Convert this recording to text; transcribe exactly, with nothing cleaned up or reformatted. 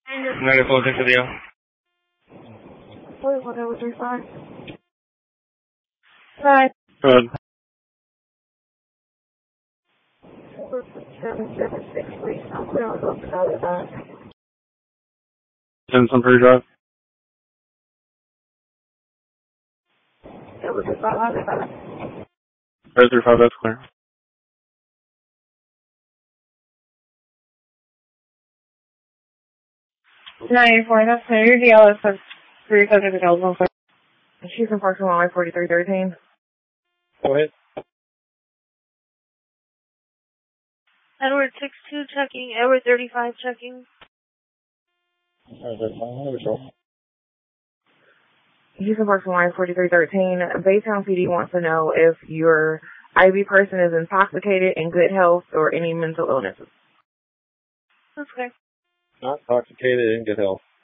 ninety-four six video. forty-one over thirty-five. Right. Good. seven seven six three. I'm going to go to that. Send some pre-drive. It was about that. Right through five, that's clear. ninety-four, that's clear. Your D L is for three subject eligible. She's in Park one forty-three thirteen. Go ahead. Edward six two checking. Edward thirty-five checking. Houston Parks one forty-three thirteen. Baytown P D wants to know if your I V person is intoxicated, in good health, or any mental illnesses. That's okay. Not intoxicated, in good health.